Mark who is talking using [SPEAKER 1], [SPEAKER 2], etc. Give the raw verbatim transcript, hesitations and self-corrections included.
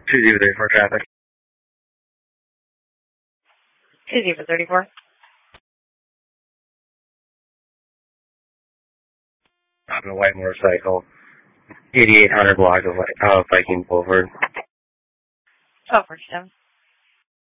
[SPEAKER 1] two zero thirty-four traffic.
[SPEAKER 2] two zero thirty-four.
[SPEAKER 1] On a white motorcycle. eighty-eight hundred block of, of Viking Boulevard.
[SPEAKER 2] Oh, first down.